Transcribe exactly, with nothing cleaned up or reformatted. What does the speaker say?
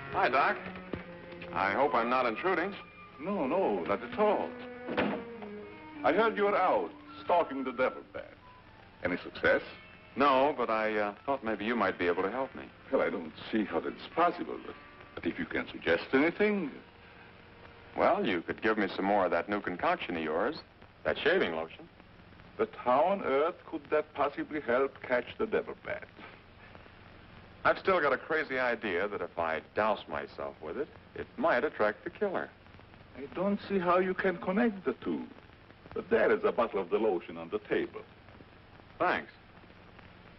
Hi, Doc. I hope I'm not intruding. No, no, not at all. I heard you were out stalking the devil bat. Any success? No, but I uh, thought maybe you might be able to help me. Well, I don't see how that's possible, but, but if you can suggest anything... Well, you could give me some more of that new concoction of yours, that shaving lotion. But how on earth could that possibly help catch the devil bat? I've still got a crazy idea that if I douse myself with it, it might attract the killer. I don't see how you can connect the two. But there is a bottle of the lotion on the table. Thanks.